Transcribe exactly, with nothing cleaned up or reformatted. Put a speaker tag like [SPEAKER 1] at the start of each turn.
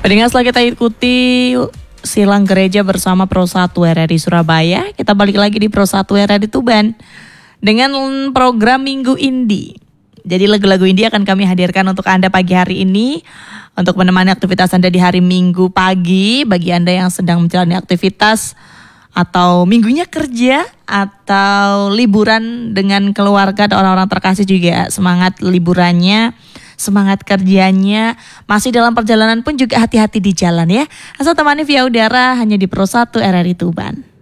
[SPEAKER 1] Pendengar, setelah kita ikuti silang gereja bersama Pro satu R R I Surabaya, kita balik lagi di Pro satu R R I Tuban dengan program Minggu Indie. Jadi lagu-lagu indie akan kami hadirkan untuk Anda pagi hari ini untuk menemani aktivitas Anda di hari Minggu pagi. Bagi Anda yang sedang menjalani aktivitas atau minggunya kerja atau liburan dengan keluarga dan orang-orang terkasih juga, semangat liburannya, semangat kerjanya, masih dalam perjalanan pun juga hati-hati di jalan ya. Asal temani via udara hanya di Pro satu R R I Tuban.